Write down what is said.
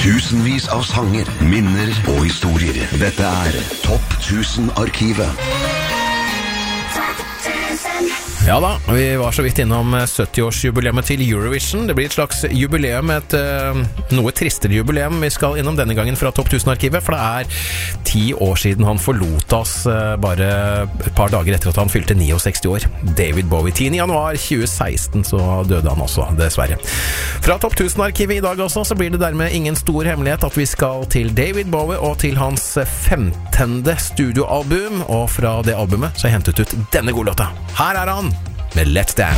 Tusenvis av sanger, minner og historier. Dette Topp 1000-arkivet. Ja da, vi var så vidt innom 70-årsjubileet til Eurovision. Det blir et slags jubileum, et noe tristere jubileum vi skal innom denne gangen fra Topp 1000-arkivet, for det 10 år siden han forlot oss, bare et par dager etter at han fylte 69 år. David Bowie. 10. januar 2016 så døde han også, dessverre. Fra Topp 1000-arkivet i dag også, så blir det dermed ingen stor hemmelighet at vi skal til David Bowie og til hans 15. studioalbum, og fra det albumet så har jeg hentet ut denne godlåta. Her han med Let's Dance.